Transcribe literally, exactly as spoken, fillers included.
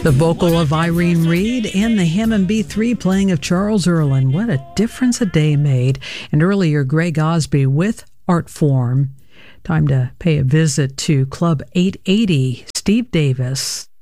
The vocal of Irene Reed and the Hammond B three playing of Charles Earland. What a difference a day made. And earlier, Greg Osby with Art Form. Time to pay a visit to Club eight eighty. Steve Davis.